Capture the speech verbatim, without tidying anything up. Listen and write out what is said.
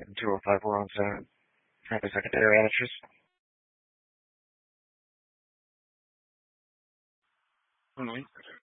And two oh five four one seven. Happy secondary amateurs. Mm-hmm.